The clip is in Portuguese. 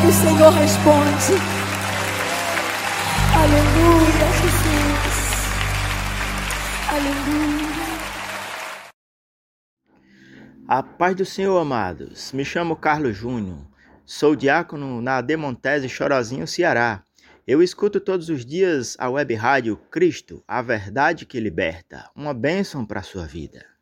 o Senhor responde. Aleluia, Jesus. Aleluia. A paz do Senhor, amados. Me chamo Carlos Júnior. Sou diácono na Demontese, Chorozinho, Ceará. Eu escuto todos os dias a web rádio Cristo, a verdade que liberta. Uma bênção para a sua vida.